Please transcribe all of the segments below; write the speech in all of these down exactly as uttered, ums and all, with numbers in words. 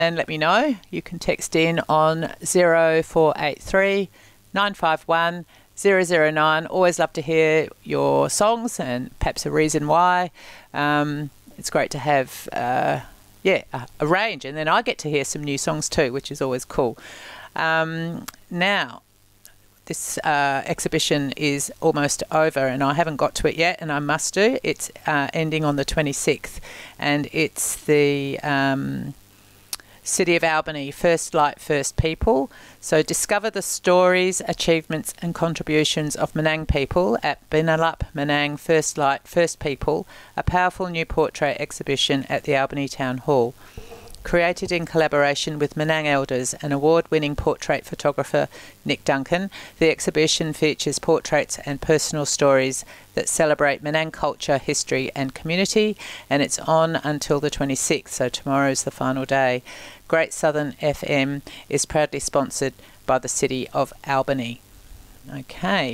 and let me know. You can text in on zero four eight three nine five one zero zero nine. Always love to hear your songs and perhaps a reason why. Um, it's great to have uh, yeah a, a range, and then I get to hear some new songs too, which is always cool. Um, now, this uh, exhibition is almost over and I haven't got to it yet, and I must do. It's uh, ending on the twenty-sixth, and it's the um, City of Albany, First Light, First People. So discover the stories, achievements and contributions of Menang people at Binalap Menang First Light, First People, a powerful new portrait exhibition at the Albany Town Hall. Created in collaboration with Menang elders and award-winning portrait photographer Nick Duncan, the exhibition features portraits and personal stories that celebrate Menang culture, history and community, and it's on until the twenty-sixth, so tomorrow's the final day. Great Southern F M is proudly sponsored by the City of Albany. Okay.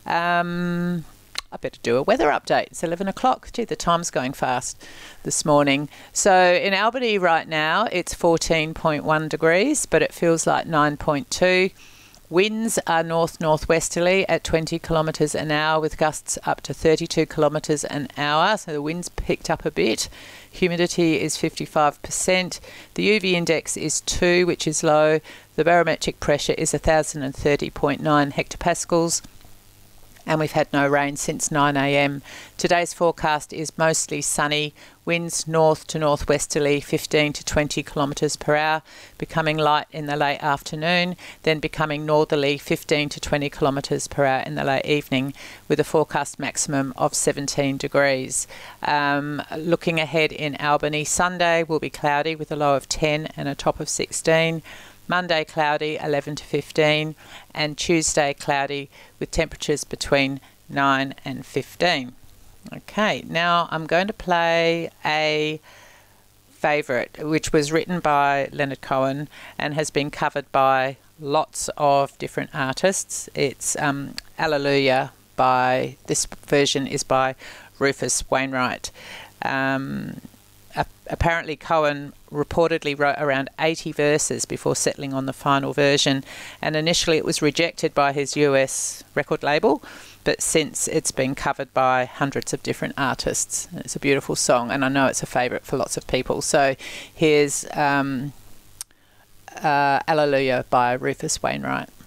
Um... I better do a weather update. It's eleven o'clock. Gee, the time's going fast this morning. So in Albany right now, it's fourteen point one degrees, but it feels like nine point two. Winds are north-northwesterly at twenty kilometres an hour with gusts up to thirty-two kilometres an hour. So the wind's picked up a bit. Humidity is fifty-five percent. The U V index is two, which is low. The barometric pressure is one thousand thirty point nine hectopascals. And we've had no rain since nine a m. Today's forecast is mostly sunny, winds north to northwesterly fifteen to twenty kilometres per hour, becoming light in the late afternoon, then becoming northerly fifteen to twenty kilometres per hour in the late evening, with a forecast maximum of seventeen degrees. Um, looking ahead in Albany, Sunday will be cloudy with a low of ten and a top of sixteen. Monday cloudy, eleven to fifteen, and Tuesday cloudy with temperatures between nine and fifteen. Okay, now I'm going to play a favourite which was written by Leonard Cohen and has been covered by lots of different artists. It's um, Alleluia by, this version is by Rufus Wainwright. Um, Apparently Cohen reportedly wrote around eighty verses before settling on the final version, and initially it was rejected by his U S record label, but since it's been covered by hundreds of different artists. It's a beautiful song, and I know it's a favourite for lots of people. So here's um, uh, Alleluia by Rufus Wainwright.